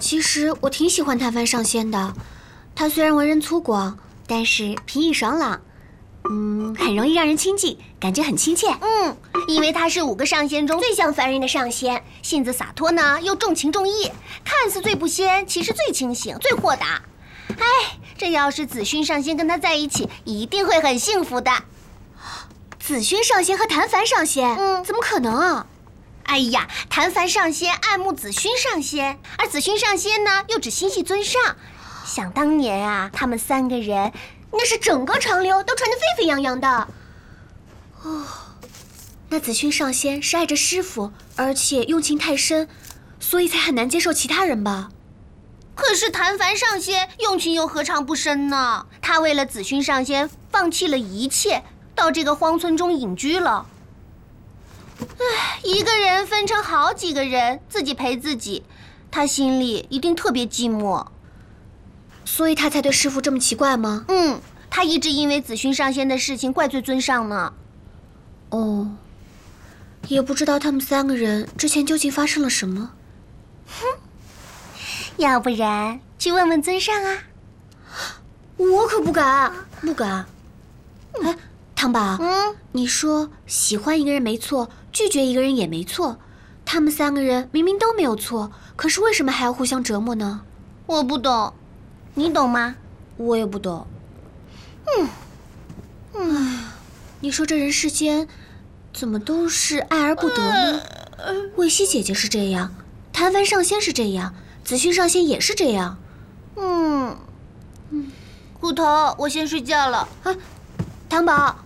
其实我挺喜欢谭帆上仙的，他虽然为人粗犷，但是皮意爽朗，很容易让人亲近，感觉很亲切。 因为他是5个上仙中最像凡人的上仙，性子洒脱呢，又重情重义，看似最不仙，其实最清醒、最豁达。哎，这要是紫薰上仙跟他在一起，一定会很幸福的。 紫薰上仙和谭帆上仙，怎么可能啊？ 哎呀，谭帆上仙爱慕紫薰上仙，而紫薰上仙呢，又只心系尊上。想当年啊，他们3个人，那是整个长流都传得沸沸扬扬的。 那紫薰上仙是爱着师傅，而且用情太深，所以才很难接受其他人吧？ 可是谭帆上仙用情又何尝不深呢？他为了紫薰上仙放弃了一切，到这个荒村中隐居了。一个人分成好几个人，自己陪自己，他心里一定特别寂寞。 所以他才对师傅这么奇怪吗？ 他一直因为紫薰上仙的事情怪罪尊上呢。 也不知道他们3个人之前究竟发生了什么。 要不然去问问尊上啊？ 我可不敢，不敢。哎，汤宝，你说喜欢一个人没错，拒绝一个人也没错，他们3个人明明都没有错，可是为什么还要互相折磨呢？ 我不懂，你懂吗？ 我也不懂。你说这人世间怎么都是爱而不得呢？魏西姐姐是这样，谭帆上仙是这样，紫薰上仙也是这样。 骨头，我先睡觉了。 汤宝，